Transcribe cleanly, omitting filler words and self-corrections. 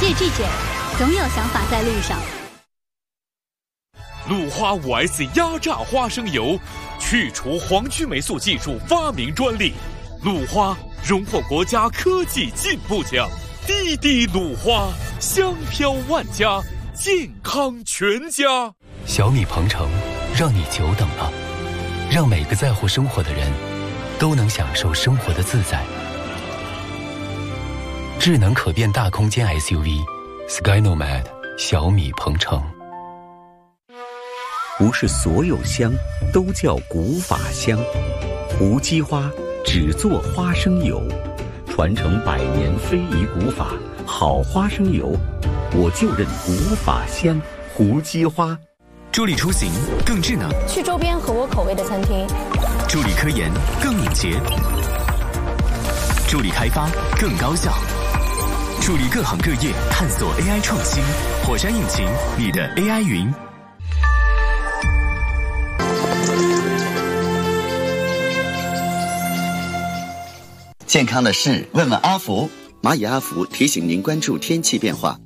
GG9，总有想法在路上。 鲁花5S 压榨花生油，去除黄曲霉素技术发明专利。鲁花荣获国家科技进步奖。滴滴鲁花，香飘万家，健康全家。 小米鹏程让你久等了，让每个在乎生活的人都能享受生活的自在。智能可变大空间 SUV Sky Nomad 小米鹏程。 不是所有香都叫古法香，胡姬花只做花生油，传承100年非遗古法，好花生油，我就认古法香胡姬花。 助力出行更智能， 去周边合我口味的餐厅； 助力科研更敏捷，助力开发更高效，助力各行各业探索 AI 创新。火山引擎，你的 AI 云。 健康的事，问问阿福。 蚂蚁阿福提醒您关注天气变化。